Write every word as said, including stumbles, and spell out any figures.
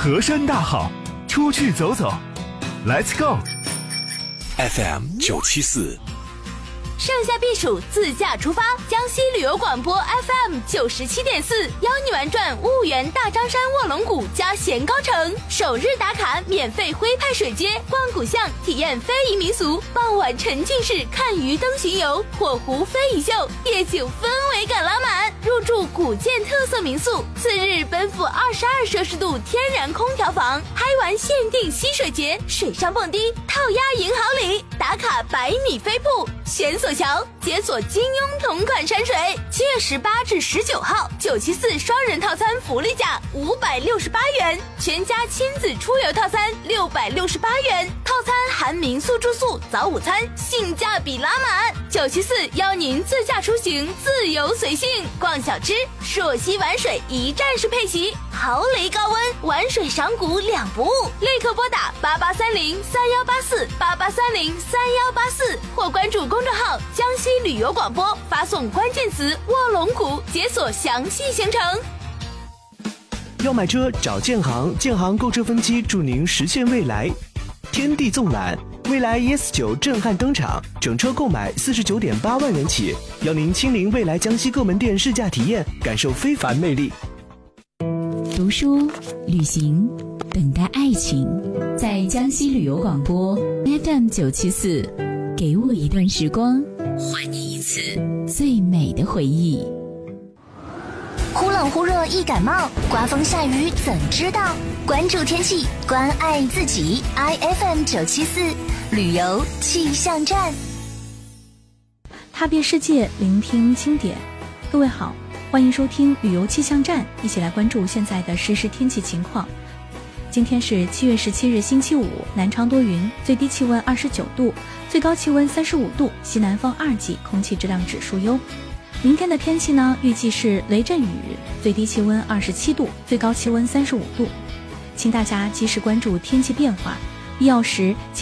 河山大好，出去走走 ，Let's go。 F M 九七四。 盛夏避暑，自驾出发，江西旅游广播 F M 九十七点四，邀你玩转婺源大张山卧龙谷加咸高城，首日打卡免费徽派水街，逛古巷，体验非遗民俗，傍晚沉浸式看鱼灯巡游，火狐非遗秀，夜景氛围感拉满，入住古建特色民宿，次日奔赴二十二摄氏度天然空调房，嗨玩限定溪水节，水上蹦迪，套鸭银好礼，打卡百米飞瀑，悬索桥解锁金庸同款山水。七月十八至十九号，九七四双人套餐福利价五百六十八元，全家亲子出游套餐六百六十八元，套餐含民宿住宿、早午餐，性价比拉满。九七四邀您自驾出行，自由随性，逛小吃，朔溪玩水一站式配齐，豪雷高温，玩水赏古两不误。立刻拨打八八三零三幺八四八八三零三幺八四，或关注公众号江西旅游广播，发送关键词卧龙谷，解锁详细行程。 要买车找建行，建行购车分期助您实现未来。天地纵览，未来 E S 九 震撼登场，整车购买四十九点八万元起，邀您亲临未来江西各门店试驾体验，感受非凡魅力。 读书、旅行、等待爱情，在江西旅游广播 F M 九七四，给我一段时光，还你一次最美的回忆。 忽冷忽热易感冒，刮风下雨怎知道？关注天气，关爱自己。I F M 九七四旅游气象站， 踏遍世界，聆听经典。各位好，欢迎收听旅游气象站，一起来关注现在的实时天气情况。今天是七月十七日星期五，南昌多云，最低气温二十九度，最高气温三十五度，西南风二级，空气质量指数优。明天的天气呢，预计是雷阵雨，最低气温二十七度，最高气温三十五度。请大家及时关注天气变化，必要时